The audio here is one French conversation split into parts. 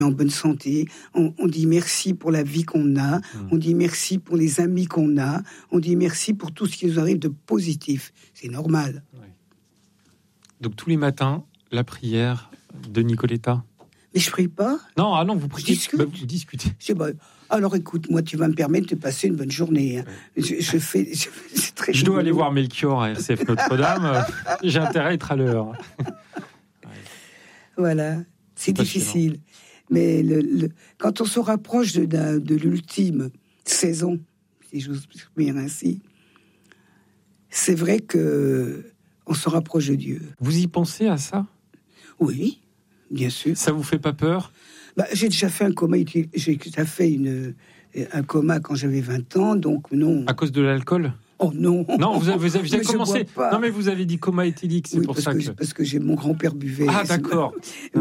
en bonne santé, on dit merci pour la vie qu'on a, on dit merci pour les amis qu'on a, on dit merci pour tout ce qui nous arrive de positif. C'est normal. Oui. Donc tous les matins, la prière de Nicoletta. Mais je prie pas. Non, vous priez. Vous discutez. Alors écoute, moi tu vas me permettre de passer une bonne journée. Hein. C'est très. Je dois aller voir Melchior à RCF Notre-Dame. J'ai intérêt à être à l'heure. Voilà, c'est difficile. Mais quand on se rapproche de l'ultime saison, si j'ose m'exprimer ainsi, c'est vrai que on se rapproche de Dieu. Vous y pensez à ça ? Oui, bien sûr. Ça vous fait pas peur ? J'ai déjà fait un coma. J'ai déjà fait un coma quand j'avais 20 ans, donc non. À cause de l'alcool ? Oh non. Non, vous avez commencé. Non, mais vous avez dit coma éthylique, c'est pour ça que. Parce que mon grand-père buvait. Ah, d'accord.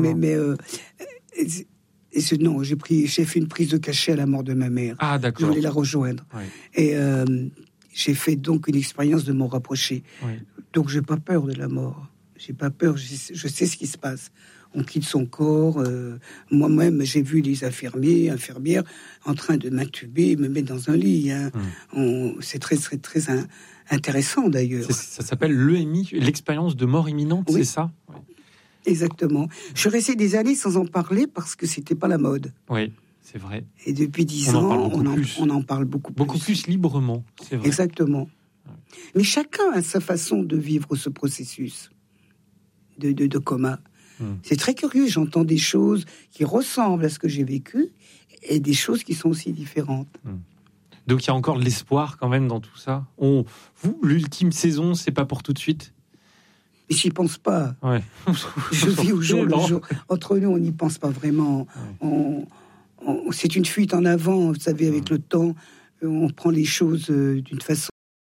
Non, j'ai fait une prise de cachet à la mort de ma mère. Ah, d'accord. Je voulais la rejoindre. Oui. Et j'ai fait donc une expérience de mort rapprochée. Oui. Donc, j'ai pas peur de la mort. J'ai pas peur. Je sais ce qui se passe. On quitte son corps. Moi-même, j'ai vu les infirmières en train de m'intuber, me mettre dans un lit. Hein. C'est très, très, très intéressant, d'ailleurs. Ça s'appelle l'EMI, l'expérience de mort imminente, oui. C'est ça ? Oui. Exactement. Je suis resté des années sans en parler parce que c'était pas la mode. Oui, c'est vrai. Et depuis 10 ans, on en parle beaucoup plus. Beaucoup plus librement, c'est vrai. Exactement. Ouais. Mais chacun a sa façon de vivre ce processus de coma. C'est très curieux, j'entends des choses qui ressemblent à ce que j'ai vécu et des choses qui sont aussi différentes. Donc il y a encore de l'espoir quand même dans tout ça. Vous, l'ultime saison, c'est pas pour tout de suite ? Mais j'y pense pas. Ouais. Je vis au jour le jour. Entre nous, on n'y pense pas vraiment. Ouais. C'est une fuite en avant, vous savez, avec le temps, on prend les choses d'une façon.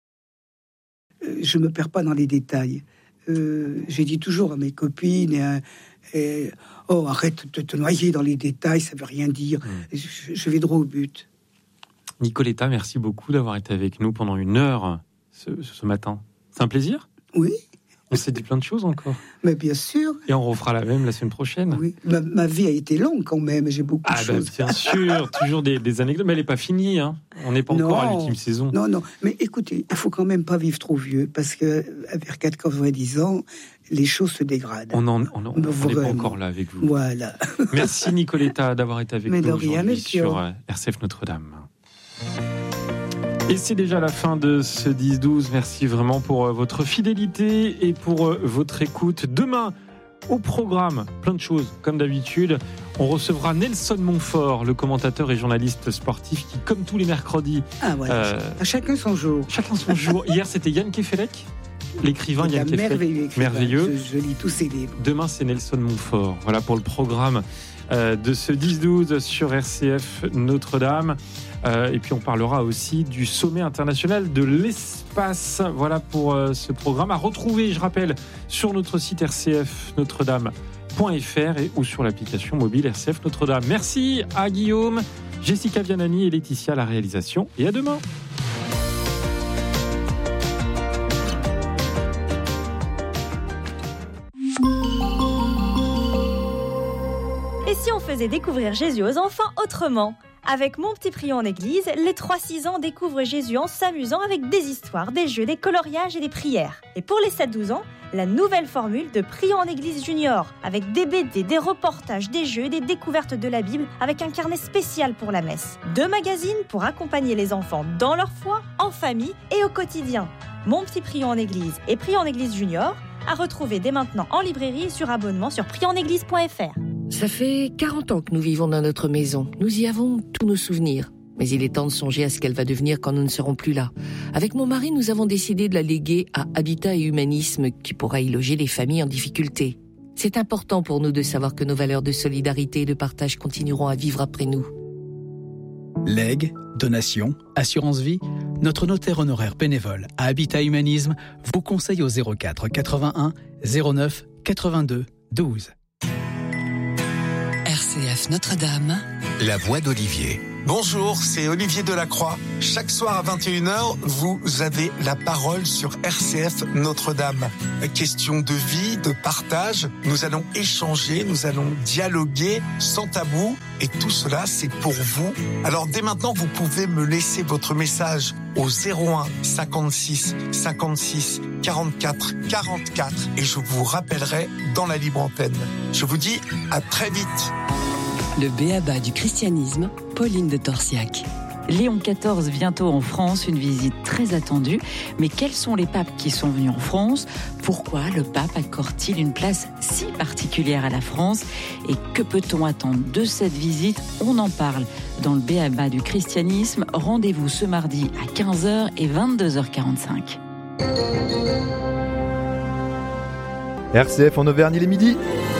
Je me perds pas dans les détails. J'ai dit toujours à mes copines, arrête de te noyer dans les détails, ça veut rien dire. Je vais droit au but. Nicoletta, merci beaucoup d'avoir été avec nous pendant 1 heure ce matin. C'est un plaisir ? Oui. On s'est dit plein de choses encore. Mais bien sûr. Et on refera la même la semaine prochaine. Oui. Ma vie a été longue quand même. J'ai beaucoup de choses. Bien sûr, toujours des anecdotes. Mais elle n'est pas finie. Hein. On n'est pas encore à l'ultime saison. Non. Mais écoutez, il faut quand même pas vivre trop vieux. Parce que vers 90 ans, les choses se dégradent. On n'est pas encore là avec vous. Voilà. Merci Nicoletta d'avoir été avec nous aujourd'hui sur RCF Notre-Dame. Et c'est déjà la fin de ce 10-12. Merci vraiment pour votre fidélité et pour votre écoute. Demain, au programme, plein de choses, comme d'habitude. On recevra Nelson Montfort, le commentateur et journaliste sportif qui, comme tous les mercredis... à chacun son jour. Chacun son jour. Hier, c'était Yann Kefelec, l'écrivain Yann Kefelec. Merveilleux. Je lis tous ses livres. Demain, c'est Nelson Montfort. Voilà pour le programme de ce 10-12 sur RCF Notre-Dame. Et puis on parlera aussi du sommet international de l'espace. Voilà pour ce programme à retrouver, je rappelle, sur notre site rcfnotredame.fr ou sur l'application mobile RCF Notre-Dame. Merci à Guillaume, Jessica Vianani et Laetitia à la réalisation. Et à demain. Et si on faisait découvrir Jésus aux enfants autrement ? Avec Mon Petit Prion en Église, les 3-6 ans découvrent Jésus en s'amusant avec des histoires, des jeux, des coloriages et des prières. Et pour les 7-12 ans, la nouvelle formule de Prion en Église Junior, avec des BD, des reportages, des jeux, des découvertes de la Bible, avec un carnet spécial pour la messe. 2 magazines pour accompagner les enfants dans leur foi, en famille et au quotidien. Mon Petit Prion en Église et Prion en Église Junior, à retrouver dès maintenant en librairie et sur abonnement sur prionenéglise.fr. Ça fait 40 ans que nous vivons dans notre maison. Nous y avons tous nos souvenirs. Mais il est temps de songer à ce qu'elle va devenir quand nous ne serons plus là. Avec mon mari, nous avons décidé de la léguer à Habitat et Humanisme, qui pourra y loger les familles en difficulté. C'est important pour nous de savoir que nos valeurs de solidarité et de partage continueront à vivre après nous. Legs, donations, assurance vie, notre notaire honoraire bénévole à Habitat Humanisme vous conseille au 04 81 09 82 12. RCF Notre-Dame, la voix d'Olivier. Bonjour, c'est Olivier Delacroix. Chaque soir à 21h, vous avez la parole sur RCF Notre-Dame. Question de vie, de partage. Nous allons échanger, nous allons dialoguer sans tabou. Et tout cela, c'est pour vous. Alors dès maintenant, vous pouvez me laisser votre message au 01 56 56 44 44 et je vous rappellerai dans la libre antenne. Je vous dis à très vite. Le b.a.-ba du christianisme, Pauline de Torsiac. Léon XIV bientôt en France, une visite très attendue. Mais quels sont les papes qui sont venus en France ? Pourquoi le pape accorde-t-il une place si particulière à la France ? Et que peut-on attendre de cette visite ? On en parle dans le b.a.-ba du christianisme. Rendez-vous ce mardi à 15h et 22h45. RCF en Auvergne, il est midi.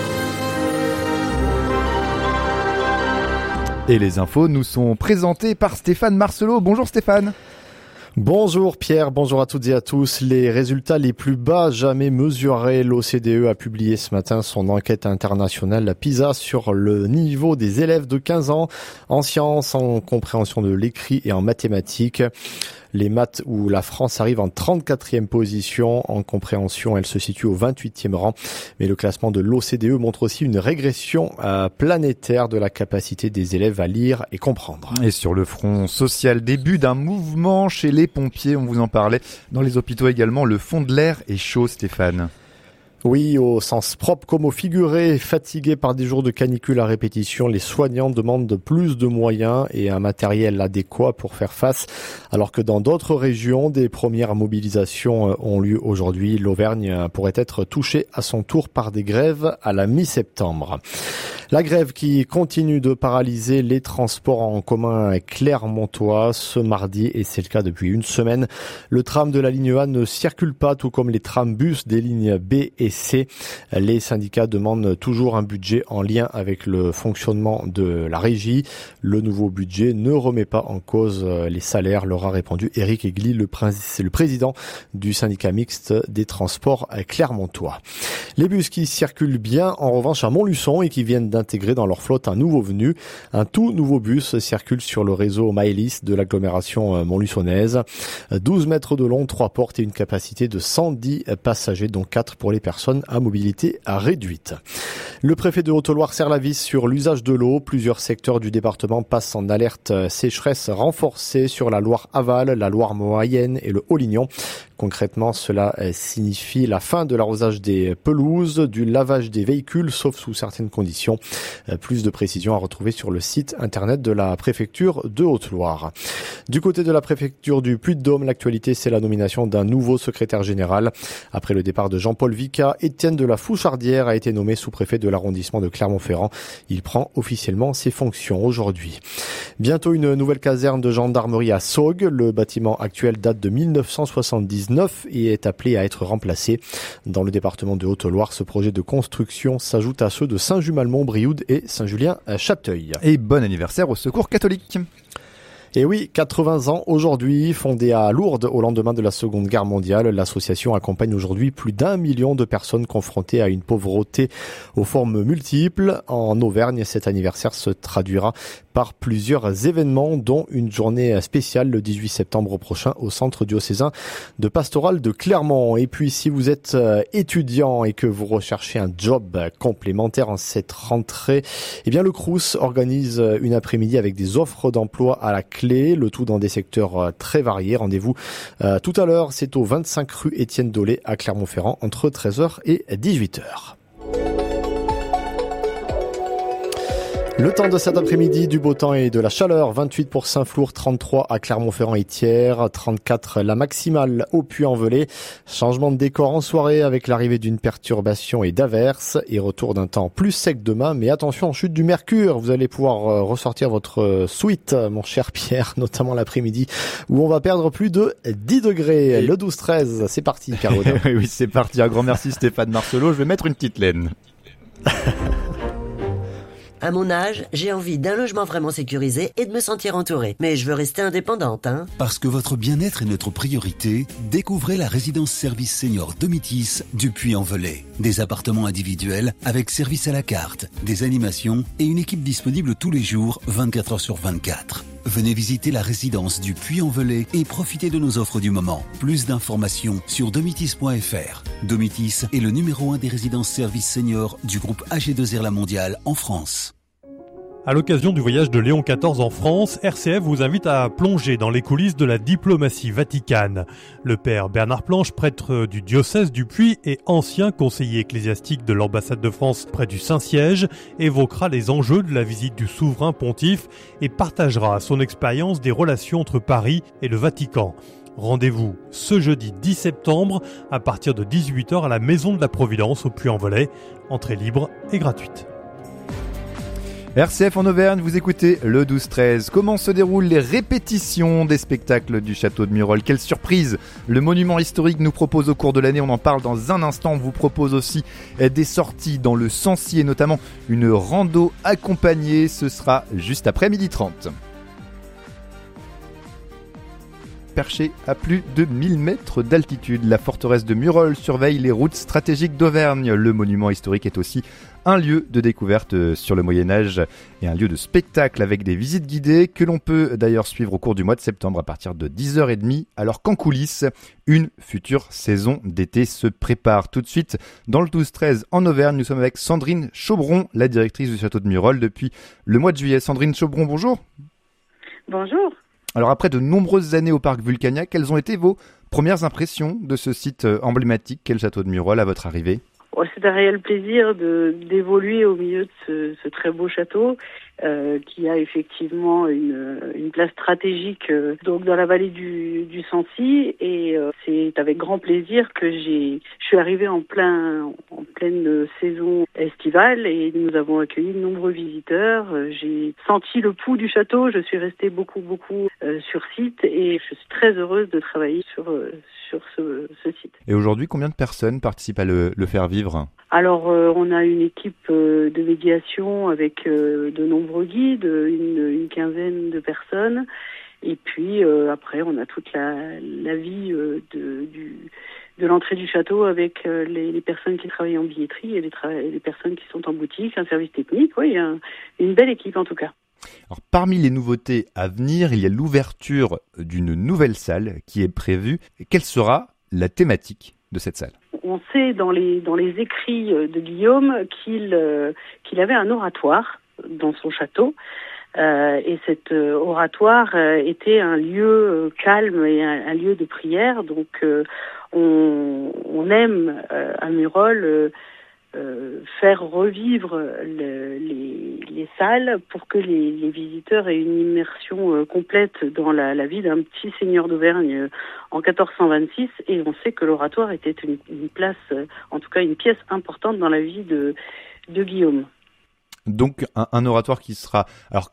Et les infos nous sont présentées par Stéphane Marcelot. Bonjour Stéphane. Bonjour Pierre, bonjour à toutes et à tous. Les résultats les plus bas jamais mesurés. L'OCDE a publié ce matin son enquête internationale, la PISA, sur le niveau des élèves de 15 ans en sciences, en compréhension de l'écrit et en mathématiques. Les maths où la France arrive en 34e position. En compréhension, elle se situe au 28e rang. Mais le classement de l'OCDE montre aussi une régression planétaire de la capacité des élèves à lire et comprendre. Et sur le front social, début d'un mouvement chez les pompiers, on vous en parlait. Dans les hôpitaux également, le fond de l'air est chaud, Stéphane. Oui, au sens propre comme au figuré, fatigués par des jours de canicule à répétition, les soignants demandent plus de moyens et un matériel adéquat pour faire face. Alors que dans d'autres régions, des premières mobilisations ont lieu aujourd'hui. L'Auvergne pourrait être touchée à son tour par des grèves à la mi-septembre. La grève qui continue de paralyser les transports en commun clermontois ce mardi, et c'est le cas depuis une semaine. Le tram de la ligne A ne circule pas, tout comme les trams-bus des lignes B et C. Les syndicats demandent toujours un budget en lien avec le fonctionnement de la régie. Le nouveau budget ne remet pas en cause les salaires, leur a répondu Éric Egli, le président du syndicat mixte des transports clermontois. Les bus qui circulent bien, en revanche, à Montluçon et qui viennent d'intégrer dans leur flotte un nouveau venu. Un tout nouveau bus circule sur le réseau Maëlys de l'agglomération montluçonnaise. 12 mètres de long, 3 portes et une capacité de 110 passagers, dont 4 pour les personnes à mobilité réduite. Le préfet de Haute-Loire serre la vis sur l'usage de l'eau. Plusieurs secteurs du département passent en alerte sécheresse renforcée sur la Loire aval, la Loire moyenne et le Haut-Lignon. Concrètement, cela signifie la fin de l'arrosage des pelouses, du lavage des véhicules, sauf sous certaines conditions. Plus de précisions à retrouver sur le site internet de la préfecture de Haute-Loire. Du côté de la préfecture du Puy-de-Dôme, l'actualité, c'est la nomination d'un nouveau secrétaire général. Après le départ de Jean-Paul Vicat, Étienne de la Fouchardière a été nommé sous-préfet de l'arrondissement de Clermont-Ferrand. Il prend officiellement ses fonctions aujourd'hui. Bientôt une nouvelle caserne de gendarmerie à Saugues. Le bâtiment actuel date de 1979 et est appelé à être remplacé. Dans le département de Haute-Loire, ce projet de construction s'ajoute à ceux de Saint-Jumalmont, Brioude et Saint-Julien-Chapteuil. Et bon anniversaire au Secours catholique. Et oui, 80 ans aujourd'hui, fondée à Lourdes au lendemain de la Seconde Guerre mondiale, l'association accompagne aujourd'hui plus d'1 million de personnes confrontées à une pauvreté aux formes multiples. En Auvergne, cet anniversaire se traduira par plusieurs événements, dont une journée spéciale le 18 septembre prochain au Centre diocésain de pastoral de Clermont. Et puis, si vous êtes étudiant et que vous recherchez un job complémentaire en cette rentrée, eh bien, le Crous organise une après-midi avec des offres d'emploi à la clé, le tout dans des secteurs très variés. Rendez-vous tout à l'heure, c'est au 25 rue Étienne Dolé à Clermont-Ferrand entre 13h et 18h. Le temps de cet après-midi, du beau temps et de la chaleur. 28 pour Saint-Flour, 33 à Clermont-Ferrand et Thiers, 34 la maximale au Puy-en-Velay. Changement de décor en soirée avec l'arrivée d'une perturbation et d'averses et retour d'un temps plus sec demain. Mais attention, chute du mercure. Vous allez pouvoir ressortir votre sweat, mon cher Pierre, notamment l'après-midi où on va perdre plus de 10 degrés. Le 12-13, c'est parti, Pierre Baudin. Oui, c'est parti. Un grand merci Stéphane Marcelot. Je vais mettre une petite laine. À mon âge, j'ai envie d'un logement vraiment sécurisé et de me sentir entourée. Mais je veux rester indépendante, hein. Parce que votre bien-être est notre priorité, découvrez la résidence service senior Domitis du Puy-en-Velay. Des appartements individuels avec service à la carte, des animations et une équipe disponible tous les jours, 24 heures sur 24. Venez visiter la résidence du Puy-en-Velay et profitez de nos offres du moment. Plus d'informations sur domitis.fr. Domitis est le numéro 1 des résidences services seniors du groupe AG2R La Mondiale en France. À l'occasion du voyage de Léon XIV en France, RCF vous invite à plonger dans les coulisses de la diplomatie vaticane. Le père Bernard Planche, prêtre du diocèse du Puy et ancien conseiller ecclésiastique de l'ambassade de France près du Saint-Siège, évoquera les enjeux de la visite du souverain pontife et partagera son expérience des relations entre Paris et le Vatican. Rendez-vous ce jeudi 10 septembre à partir de 18h à la Maison de la Providence au Puy-en-Velay. Entrée libre et gratuite. RCF en Auvergne, vous écoutez le 12-13. Comment se déroulent les répétitions des spectacles du château de Murol? Quelle surprise le monument historique nous propose au cours de l'année. On en parle dans un instant. On vous propose aussi des sorties dans le Sancy, notamment une rando accompagnée. Ce sera juste après 12h30. Perchée à plus de 1000 mètres d'altitude, la forteresse de Murol surveille les routes stratégiques d'Auvergne. Le monument historique est aussi un lieu de découverte sur le Moyen-Âge et un lieu de spectacle avec des visites guidées que l'on peut d'ailleurs suivre au cours du mois de septembre à partir de 10h30, alors qu'en coulisses, une future saison d'été se prépare. Tout de suite, dans le 12-13 en Auvergne, nous sommes avec Sandrine Chaubron, la directrice du château de Murol depuis le mois de juillet. Sandrine Chaubron, bonjour. Bonjour. Alors après de nombreuses années au parc Vulcania, quelles ont été vos premières impressions de ce site emblématique qu'est le château de Murol à votre arrivée? C'est un réel plaisir d'évoluer au milieu de ce très beau château qui a effectivement une place stratégique donc dans la vallée du Sancy, et c'est avec grand plaisir que je suis arrivée en pleine saison estivale et nous avons accueilli de nombreux visiteurs. J'ai senti le pouls du château, je suis restée beaucoup sur site et je suis très heureuse de travailler sur ce site. Et aujourd'hui, combien de personnes participent à le faire vivre? Alors, on a une équipe de médiation avec de nombreux guides, une quinzaine de personnes. Et puis, après, on a toute la vie de l'entrée du château avec les personnes qui travaillent en billetterie et les personnes qui sont en boutique, un service technique. Oui, il y a une belle équipe en tout cas. Alors, parmi les nouveautés à venir, il y a l'ouverture d'une nouvelle salle qui est prévue. Quelle sera la thématique de cette salle? On sait dans les écrits de Guillaume qu'il avait un oratoire dans son château. Et cet oratoire était un lieu calme et un lieu de prière. Donc on aime à Murol faire revivre les salles pour que les visiteurs aient une immersion complète dans la vie d'un petit seigneur d'Auvergne en 1426, et on sait que l'oratoire était une place, en tout cas une pièce importante dans la vie de Guillaume. Donc un oratoire qui sera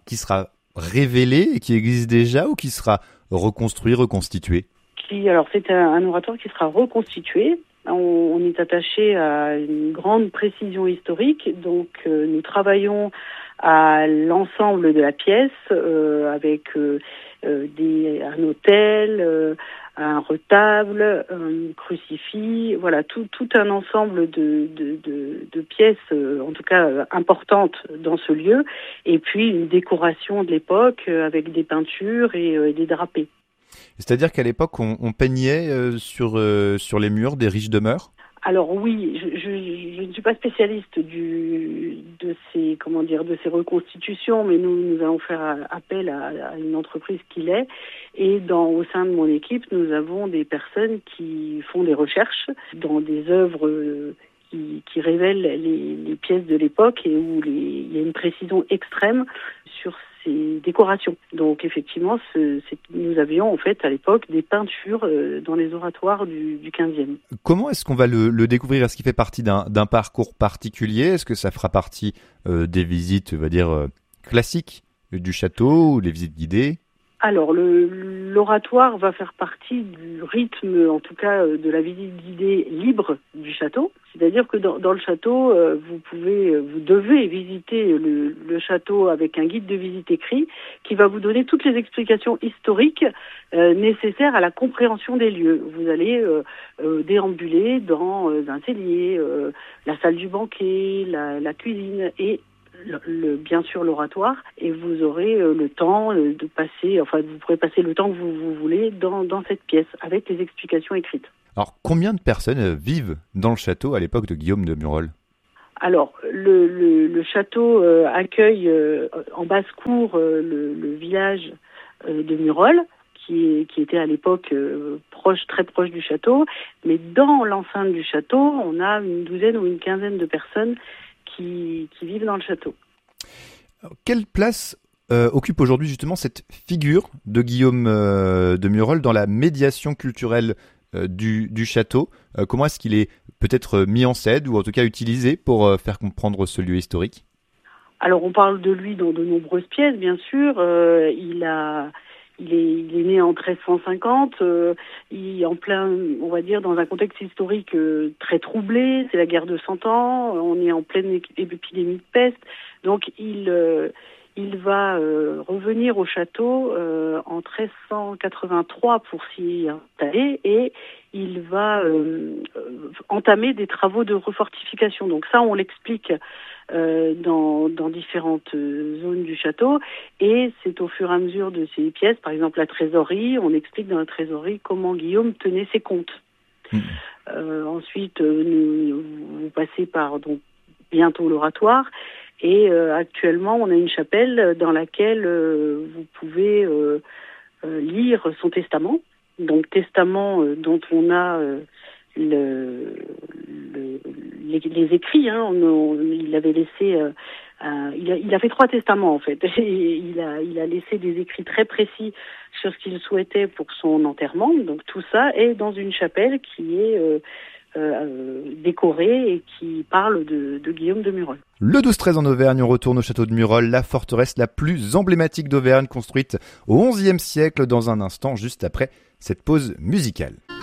révélé et qui existe déjà, ou qui sera reconstruit, reconstitué? Alors c'est un oratoire qui sera reconstitué. On est attaché à une grande précision historique, donc nous travaillons à l'ensemble de la pièce avec un autel, un retable, un crucifix, voilà tout un ensemble de pièces, en tout cas importantes dans ce lieu, et puis une décoration de l'époque avec des peintures et des drapés. C'est-à-dire qu'à l'époque, on peignait sur les murs des riches demeures? Alors oui, je ne suis pas spécialiste de ces reconstitutions, mais nous allons faire appel à une entreprise qui l'est. Et au sein de mon équipe, nous avons des personnes qui font des recherches dans des œuvres qui révèlent les pièces de l'époque et où il y a une précision extrême sur ces décorations. Donc effectivement, nous avions en fait à l'époque des peintures dans les oratoires du 15e. Comment est-ce qu'on va le découvrir? Est-ce qu'il fait partie d'un parcours particulier? Est-ce que ça fera partie des visites, on va dire, classiques du château, ou des visites guidées? Alors, l'oratoire va faire partie du rythme, en tout cas, de la visite guidée libre du château. C'est-à-dire que dans le château, vous devez visiter le château avec un guide de visite écrit qui va vous donner toutes les explications historiques nécessaires à la compréhension des lieux. Vous allez déambuler dans un cellier, la salle du banquet, la cuisine, et bien sûr l'oratoire, et vous aurez le temps de passer, enfin vous pourrez passer le temps que vous voulez dans cette pièce, avec les explications écrites. Alors combien de personnes vivent dans le château à l'époque de Guillaume de Murol ? Alors, le château accueille en basse-cour le village de Murol, qui était à l'époque très proche du château. Mais dans l'enceinte du château, on a une douzaine ou une quinzaine de personnes qui vivent dans le château. Alors, quelle place occupe aujourd'hui justement cette figure de Guillaume de Murol dans la médiation culturelle du château? Comment est-ce qu'il est peut-être mis en scène ou en tout cas utilisé pour faire comprendre ce lieu historique? Alors on parle de lui dans de nombreuses pièces, bien sûr. Il est né en 1350, en plein, on va dire, dans un contexte historique très troublé. C'est la guerre de 100 ans. On est en pleine épidémie de peste. Donc il va revenir au château en 1383 pour s'y installer, et il va entamer des travaux de refortification. Donc ça, on l'explique dans différentes zones du château, et c'est au fur et à mesure de ces pièces, par exemple la trésorerie, on explique dans la trésorerie comment Guillaume tenait ses comptes. Ensuite, vous passez par donc bientôt l'oratoire. Et actuellement, on a une chapelle dans laquelle vous pouvez lire son testament. Donc, testament dont on a les écrits. Il avait laissé... il a fait 3 testaments, en fait. Et il a laissé des écrits très précis sur ce qu'il souhaitait pour son enterrement. Donc, tout ça est dans une chapelle qui est... décoré et qui parle de Guillaume de Murol. Le 12-13 en Auvergne, on retourne au château de Murol, la forteresse la plus emblématique d'Auvergne, construite au XIe siècle, dans un instant, juste après cette pause musicale.